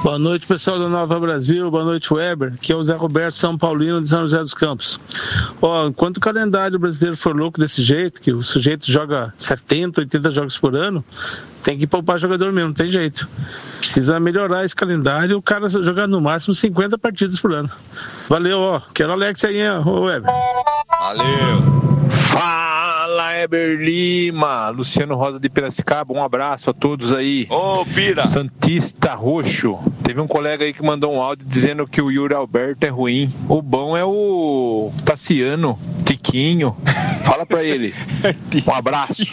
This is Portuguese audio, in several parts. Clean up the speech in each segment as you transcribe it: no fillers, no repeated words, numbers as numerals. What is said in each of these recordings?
Boa noite, pessoal da Nova Brasil. Boa noite, Weber. Aqui é o Zé Roberto, São Paulino, de São José dos Campos. Enquanto o calendário brasileiro for louco desse jeito, que o sujeito joga 70, 80 jogos por ano, tem que poupar jogador mesmo, não tem jeito. Precisa melhorar esse calendário e o cara jogar no máximo 50 partidas por ano. Valeu, quero Alex aí, Weber. Valeu. Fala, Heber Lima, Luciano Rosa de Piracicaba, um abraço a todos aí. Ô, Pira. Santista Roxo. Teve um colega aí que mandou um áudio dizendo que o Yuri Alberto é ruim. O bom é o Tassiano, Tiquinho. Fala pra ele. Um abraço.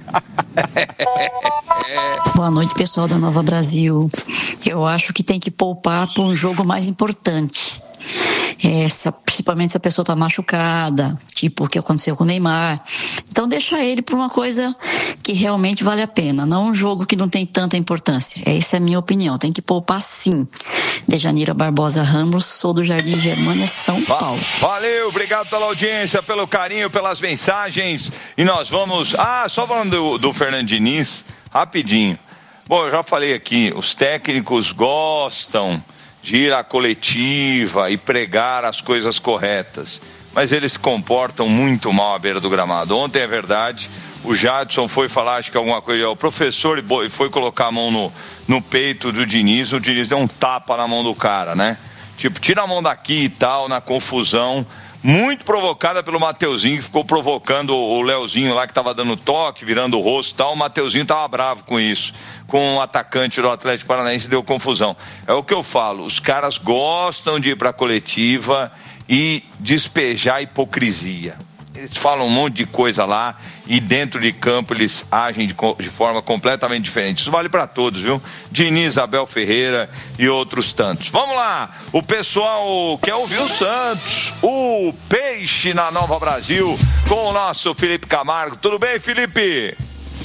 Boa noite, pessoal da Nova Brasil. Eu acho que tem que poupar para um jogo mais importante. Principalmente se a pessoa está machucada, tipo o que aconteceu com o Neymar. Então deixa ele para uma coisa que realmente vale a pena, não um jogo que não tem tanta importância. Essa é a minha opinião, tem que poupar sim. Dejanira Barbosa Ramos, sou do Jardim Germânia, São Paulo. Valeu, obrigado pela audiência, pelo carinho, pelas mensagens. E nós vamos... só falando do Fernando Diniz, rapidinho. Bom, eu já falei aqui, os técnicos gostam de ir à coletiva e pregar as coisas corretas, mas eles se comportam muito mal à beira do gramado. Ontem, é verdade, o Jadson foi falar, acho que alguma coisa, o professor foi colocar a mão no peito do Diniz, o Diniz deu um tapa na mão do cara, né? Tipo, tira a mão daqui e tal, na confusão, muito provocada pelo Mateuzinho, que ficou provocando o Leozinho lá, que estava dando toque, virando o rosto e tal. O Mateuzinho estava bravo com isso, com o atacante do Atlético Paranaense, deu confusão. É o que eu falo, os caras gostam de ir para a coletiva e despejar hipocrisia. Eles falam um monte de coisa lá e dentro de campo eles agem de forma completamente diferente. Isso vale para todos, viu? Diniz, Abel Ferreira e outros tantos. Vamos lá, o pessoal quer ouvir o Santos, o Peixe na Nova Brasil, com o nosso Felipe Camargo. Tudo bem, Felipe?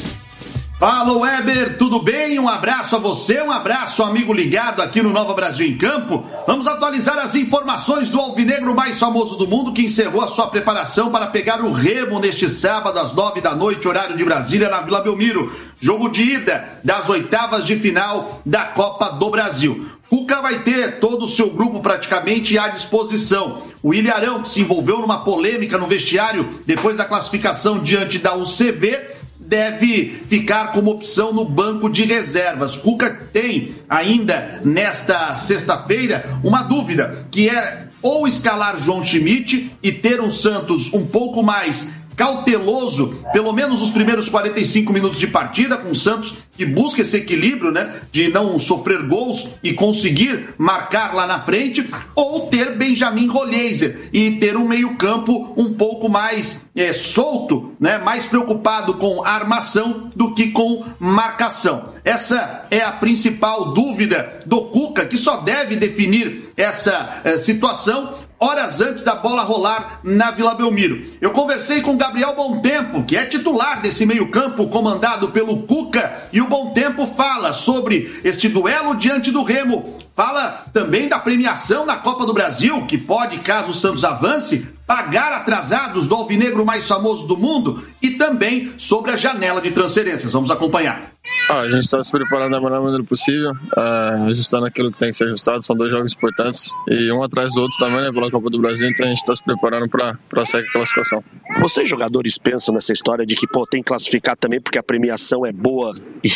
Fala, Weber, tudo bem? Um abraço a você, um abraço, amigo ligado aqui no Nova Brasil em Campo. Vamos atualizar as informações do alvinegro mais famoso do mundo, que encerrou a sua preparação para pegar o Remo neste sábado às 9h, horário de Brasília, na Vila Belmiro. Jogo de ida das oitavas de final da Copa do Brasil. Cuca vai ter todo o seu grupo praticamente à disposição. O Ilharão, que se envolveu numa polêmica no vestiário depois da classificação diante da UCB, deve ficar como opção no banco de reservas. Cuca tem ainda nesta sexta-feira uma dúvida, que é ou escalar João Schmidt e ter um Santos um pouco mais cauteloso, pelo menos os primeiros 45 minutos de partida, com o Santos que busca esse equilíbrio, né, de não sofrer gols e conseguir marcar lá na frente, ou ter Benjamin Rolheiser e ter um meio-campo um pouco mais solto, né, mais preocupado com armação do que com marcação. Essa é a principal dúvida do Cuca, que só deve definir essa situação horas antes da bola rolar na Vila Belmiro. Eu conversei com Gabriel Bontempo, que é titular desse meio-campo comandado pelo Cuca, e o Bontempo fala sobre este duelo diante do Remo. Fala também da premiação na Copa do Brasil, que pode, caso o Santos avance, pagar atrasados do alvinegro mais famoso do mundo, e também sobre a janela de transferências. Vamos acompanhar. A gente está se preparando da melhor maneira possível, ajustando aquilo que tem que ser ajustado. São 2 jogos importantes e um atrás do outro também, né, pela Copa do Brasil, então a gente está se preparando para sair com a classificação. Vocês jogadores pensam nessa história de que tem que classificar também porque a premiação é boa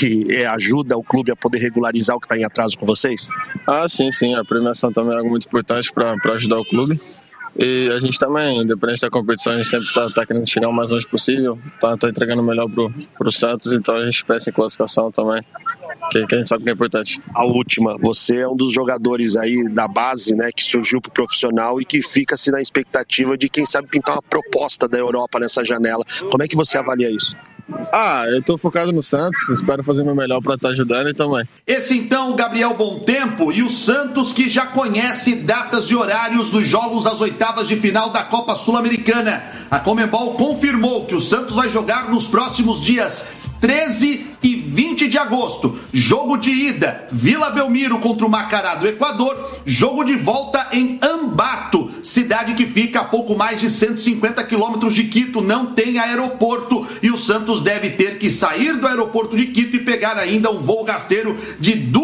e ajuda o clube a poder regularizar o que está em atraso com vocês? Sim, a premiação também é algo muito importante para ajudar o clube. E a gente também, independente da competição, a gente sempre tá querendo chegar o mais longe possível, tá entregando o melhor pro Santos, então a gente pensa em classificação também, que a gente sabe que é importante. A última, você é um dos jogadores aí da base, né, que surgiu pro profissional e que fica-se na expectativa de, quem sabe, pintar uma proposta da Europa nessa janela. Como é que você avalia isso? Eu tô focado no Santos, espero fazer o meu melhor para estar ajudando e também. Esse então, o Gabriel Bontempo, e o Santos, que já conhece datas e horários dos jogos das oitavas de final da Copa Sul-Americana. A Conmebol confirmou que o Santos vai jogar nos próximos dias 13 e 20 de agosto. Jogo de ida, Vila Belmiro contra o Macará do Equador. Jogo de volta em Ambato, cidade que fica a pouco mais de 150 quilômetros de Quito. Não tem aeroporto e o Santos deve ter que sair do aeroporto de Quito e pegar ainda um voo rasteiro de